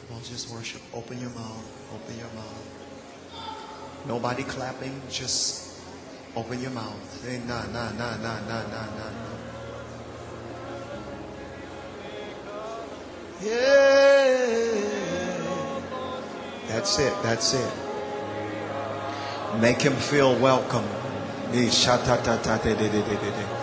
on, just worship. Open your mouth. Open your mouth. Nobody clapping. Just open your mouth. Hey, nah, nah, nah, nah, nah, nah, nah. Yeah. That's it. That's it. Make him feel welcome.